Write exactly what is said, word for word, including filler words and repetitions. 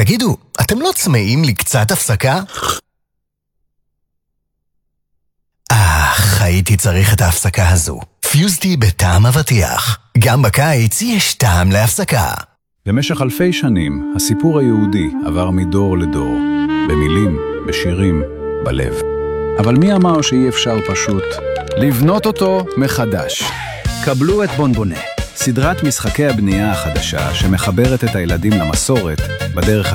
תגידו, אתם לא צמאים לי קצת הפסקה? אך, הייתי צריך את ההפסקה הזו. פיוזטי בטעם אבטיח. גם בקיץ יש טעם להפסקה. במשך אלפי שנים, הסיפור היהודי עבר מדור לדור, במילים, בשירים, בלב. אבל מי אמר שאי אפשר פשוט לבנות אותו מחדש? קבלו את בונבונה, סדרת משחקי הבנייה החדשה שמחברת את הילדים למסורת בדרך